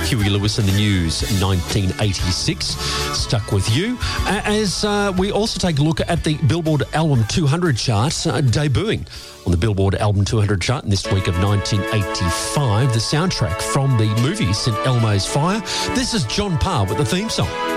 Huey Lewis and the News, 1986. Stuck with you. As we also take a look at the Billboard Album 200 chart, debuting on the Billboard Album 200 chart in this week of 1985, the soundtrack from the movie St. Elmo's Fire. This is John Parr with the theme song.